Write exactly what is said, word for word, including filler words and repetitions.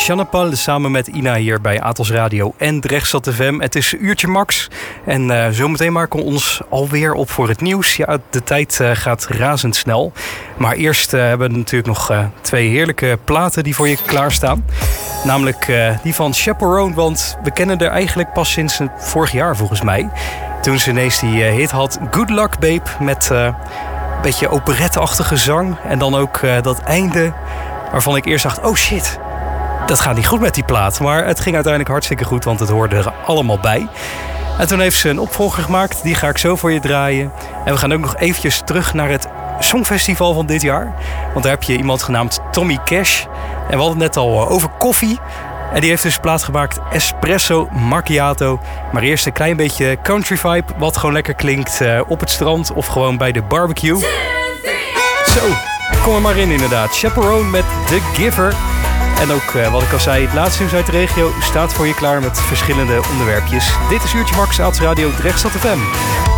Sean Paul samen met Ina hier bij Atos Radio en Drechtstad F M. Het is Uurtje Max en uh, zometeen maken we ons alweer op voor het nieuws. Ja, de tijd uh, gaat razendsnel. Maar eerst uh, hebben we natuurlijk nog uh, twee heerlijke platen die voor je klaarstaan. Namelijk uh, die van Chaperone, want we kennen haar eigenlijk pas sinds vorig jaar volgens mij. Toen ze ineens die uh, hit had, Good Luck Babe, met uh, een beetje operetteachtige zang. En dan ook uh, dat einde waarvan ik eerst dacht, oh shit, dat gaat niet goed met die plaat. Maar het ging uiteindelijk hartstikke goed, want het hoorde er allemaal bij. En toen heeft ze een opvolger gemaakt, die ga ik zo voor je draaien. En we gaan ook nog eventjes terug naar het Songfestival van dit jaar. Want daar heb je iemand genaamd Tommy Cash. En we hadden het net al over koffie. En die heeft dus plaat gemaakt Espresso Macchiato. Maar eerst een klein beetje country vibe, wat gewoon lekker klinkt uh, op het strand of gewoon bij de barbecue. Zo, kom er maar in inderdaad. Chaperone met The Giver. En ook, uh, wat ik al zei, het laatste nieuws uit de regio staat voor je klaar met verschillende onderwerpjes. Dit is Uurtje Max, Atos Radio, Drechtstad F M.